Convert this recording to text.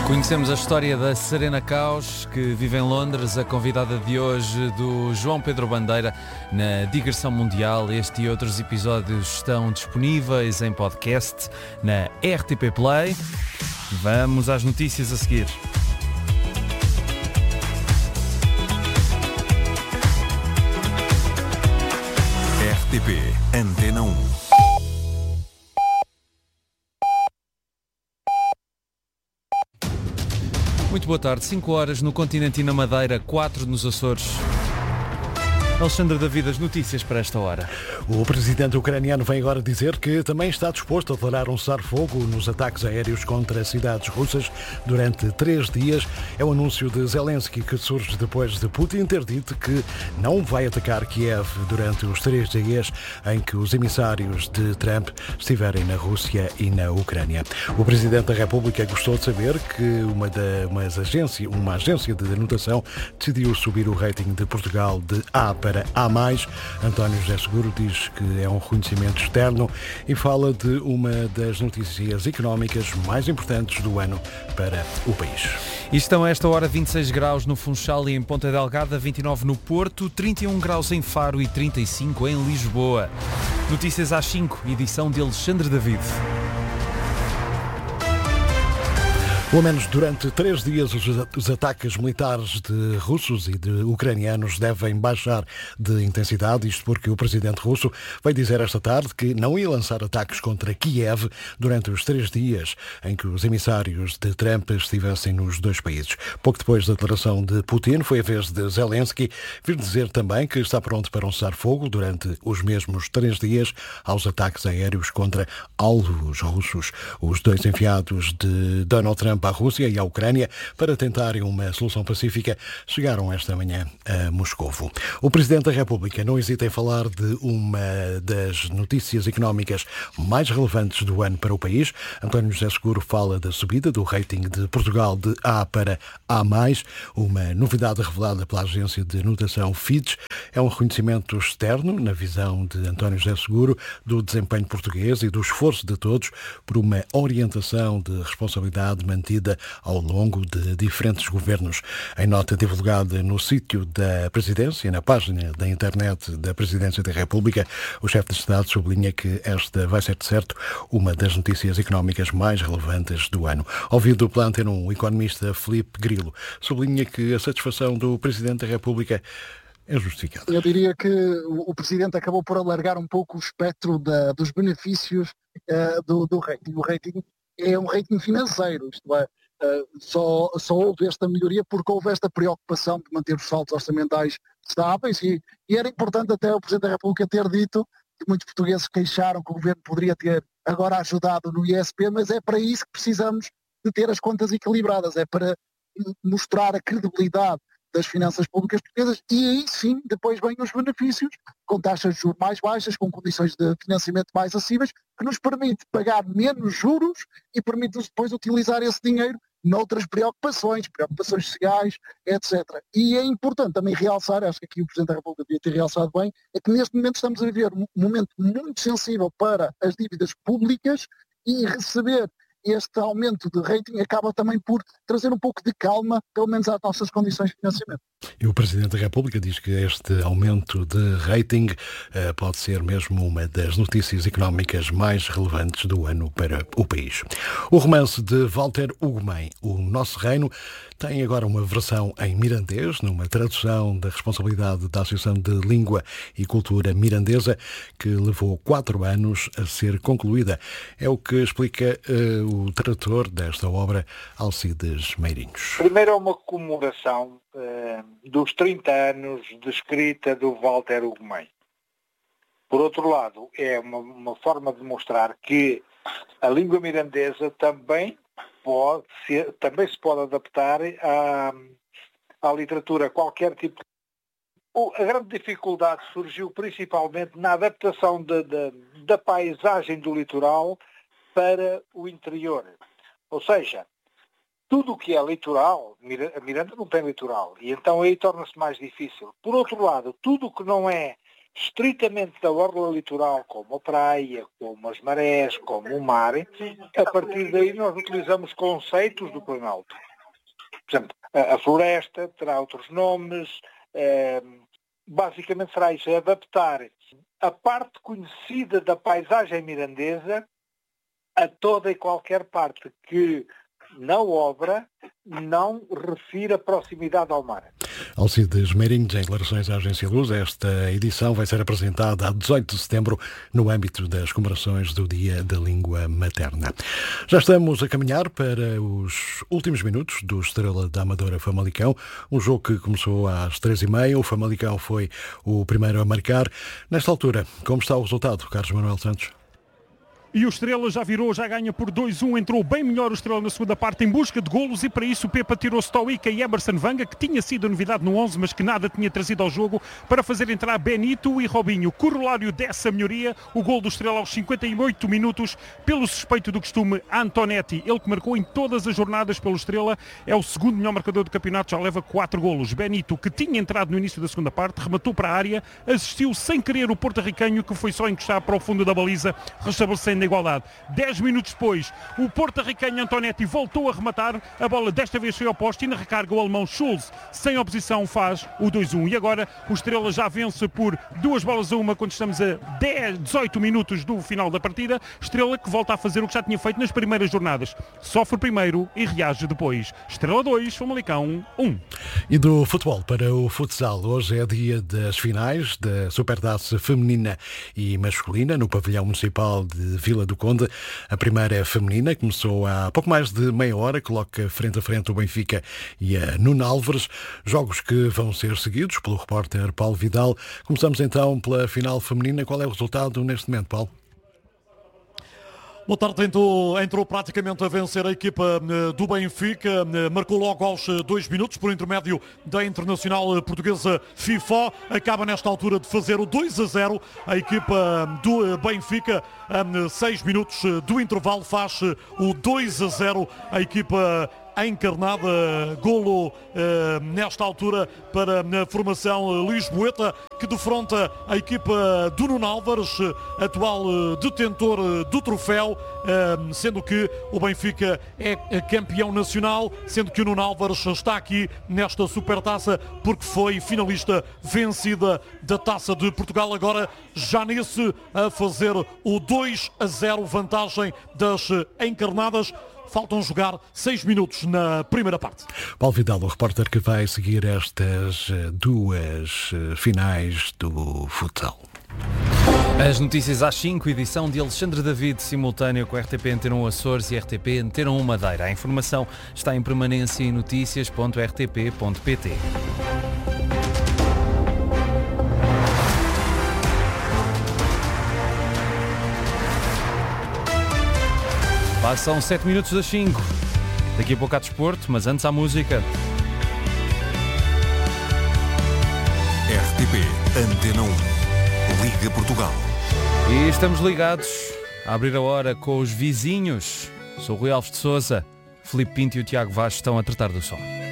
Conhecemos a história da Serena Caus, que vive em Londres, a convidada de hoje do João Pedro Bandeira na Digressão Mundial. Este e outros episódios estão disponíveis em podcast na RTP Play. Vamos às notícias a seguir. RTP Antena 1. Muito boa tarde, 5 horas no continente e na Madeira, 4 nos Açores. Alexandre David, as notícias para esta hora. O presidente ucraniano vem agora dizer que também está disposto a declarar um cessar-fogo nos ataques aéreos contra cidades russas durante 3 dias. É o anúncio de Zelensky que surge depois de Putin ter dito que não vai atacar Kiev durante os 3 dias em que os emissários de Trump estiverem na Rússia e na Ucrânia. O presidente da República gostou de saber que uma agência de anotação decidiu subir o rating de Portugal de A para A+. António José Seguro diz que é um reconhecimento externo e fala de uma das notícias económicas mais importantes do ano para o país. E estão a esta hora 26 graus no Funchal e em Ponta Delgada, 29 no Porto, 31 graus em Faro e 35 em Lisboa. Notícias às 5, edição de Alexandre David. Pelo menos durante 3 dias os ataques militares de russos e de ucranianos devem baixar de intensidade, isto porque o presidente russo vai dizer esta tarde que não ia lançar ataques contra Kiev durante os 3 dias em que os emissários de Trump estivessem nos dois países. Pouco depois da declaração de Putin, foi a vez de Zelensky vir dizer também que está pronto para um cessar-fogo durante os mesmos 3 dias aos ataques aéreos contra alvos russos. Os dois enviados de Donald Trump à Rússia e à Ucrânia para tentarem uma solução pacífica chegaram esta manhã a Moscovo. O Presidente da República não hesita em falar de uma das notícias económicas mais relevantes do ano para o país. António José Seguro fala da subida do rating de Portugal de A para A+, uma novidade revelada pela agência de anotação Fitch. É um reconhecimento externo, na visão de António José Seguro, do desempenho português e do esforço de todos por uma orientação de responsabilidade mantida ao longo de diferentes governos. Em nota divulgada no sítio da Presidência, na página da internet da Presidência da República, o chefe de Estado sublinha que esta vai ser, de certo, uma das notícias económicas mais relevantes do ano. Ouvido pela Antena 1, o economista Filipe Grilo sublinha que a satisfação do Presidente da República é justificada. Eu diria que o Presidente acabou por alargar um pouco o espectro dos benefícios do rating. O rating é um rating financeiro, isto é, só houve esta melhoria porque houve esta preocupação de manter os saldos orçamentais estáveis e era importante até o Presidente da República ter dito que muitos portugueses queixaram que o Governo poderia ter agora ajudado no ISP, mas é para isso que precisamos de ter as contas equilibradas, é para mostrar a credibilidade das finanças públicas portuguesas e aí sim depois vêm os benefícios com taxas de juros mais baixas, com condições de financiamento mais acessíveis, que nos permite pagar menos juros e permite-nos depois utilizar esse dinheiro noutras preocupações sociais, etc. E é importante também realçar, acho que aqui o Presidente da República devia ter realçado bem, é que neste momento estamos a viver um momento muito sensível para as dívidas públicas e receber este aumento de rating acaba também por trazer um pouco de calma, pelo menos às nossas condições de financiamento. E o Presidente da República diz que este aumento de rating pode ser mesmo uma das notícias económicas mais relevantes do ano para o país. O romance de Walter Ugumem, O Nosso Reino, tem agora uma versão em mirandês, numa tradução da responsabilidade da Associação de Língua e Cultura Mirandesa, que levou 4 anos a ser concluída. É o que explica o tradutor desta obra, Alcides Meirinhos. Primeiro é uma comemoração dos 30 anos de escrita do Walter Ugumem. Por outro lado, é uma forma de mostrar que a língua mirandesa também se pode adaptar à literatura, qualquer tipo. A grande dificuldade surgiu principalmente na adaptação da paisagem do litoral para o interior. Ou seja, tudo o que é litoral, a Miranda não tem litoral, e então aí torna-se mais difícil. Por outro lado, tudo o que não é estritamente da orla litoral, como a praia, como as marés, como o mar, a partir daí nós utilizamos conceitos do Planalto. Por exemplo, a floresta terá outros nomes, basicamente será isso, é adaptar a parte conhecida da paisagem mirandesa a toda e qualquer parte que, na obra, não refira proximidade ao mar. Alcides Meirinhos, em declarações à Agência Luz, esta edição vai ser apresentada a 18 de setembro no âmbito das comemorações do Dia da Língua Materna. Já estamos a caminhar para os últimos minutos do Estrela da Amadora Famalicão, um jogo que começou às 3h30, o Famalicão foi o primeiro a marcar. Nesta altura, como está o resultado, Carlos Manuel Santos? E o Estrela já virou, já ganha por 2-1, entrou bem melhor o Estrela na segunda parte em busca de golos e para isso o Pepa tirou Stoica e Emerson Vanga, que tinha sido a novidade no 11, mas que nada tinha trazido ao jogo, para fazer entrar Benito e Robinho. Corolário dessa melhoria, o gol do Estrela aos 58 minutos, pelo suspeito do costume, Antonetti, ele que marcou em todas as jornadas pelo Estrela, é o segundo melhor marcador do campeonato, já leva 4 golos. Benito, que tinha entrado no início da segunda parte, rematou para a área, assistiu sem querer o porto-ricanho, que foi só encostar para o fundo da baliza, restabelecendo a igualdade. 10 minutos depois, o porto-ricanho Antonetti voltou a rematar, a bola desta vez foi ao poste e na recarga o alemão Schulz, sem oposição, faz o 2-1. E agora o Estrela já vence por 2-1 quando estamos a 18 minutos do final da partida. Estrela que volta a fazer o que já tinha feito nas primeiras jornadas. Sofre primeiro e reage depois. Estrela 2, Famalicão 1. E do futebol para o futsal, hoje é dia das finais da Supertaça feminina e masculina no pavilhão municipal de Vila do Conde. A primeira é feminina, começou há pouco mais de meia hora, coloca frente a frente o Benfica e a Nuno Álvares, jogos que vão ser seguidos pelo repórter Paulo Vidal. Começamos então pela final feminina. Qual é o resultado neste momento, Paulo? Boa tarde, entrou praticamente a vencer a equipa do Benfica, marcou logo aos 2 minutos por intermédio da internacional portuguesa FIFA, acaba nesta altura de fazer o 2-0, a equipa do Benfica, 6 minutos do intervalo faz o 2-0, a equipa encarnada, golo nesta altura para a formação lisboeta, que defronta a equipa do Nuno Álvares, atual detentor do troféu, sendo que o Benfica é campeão nacional, sendo que o Nuno Álvares está aqui nesta supertaça porque foi finalista vencida da Taça de Portugal, agora já nesse a fazer o 2-0, vantagem das encarnadas. Faltam jogar 6 minutos na primeira parte. Paulo Vidal, o repórter que vai seguir estas duas finais do futsal. As notícias às 5, edição de Alexandre David, simultâneo com a RTP Antena 1 Açores e RTP Antena 1 Madeira. A informação está em permanência em noticias.rtp.pt. Passam 7 minutos das 5. Daqui a pouco há desporto, mas antes há música. RTP Antena 1 Liga Portugal. E estamos ligados a abrir a hora com os vizinhos. Sou o Rui Alves de Sousa, Filipe Pinto e o Tiago Vaz estão a tratar do som.